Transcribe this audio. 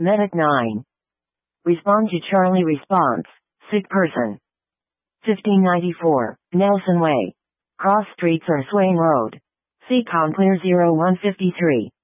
Medic 9. Respond to Charlie response. Sick person. 1594. Nelson Way. Cross streets or Swain Road. Seacon Clear 0153.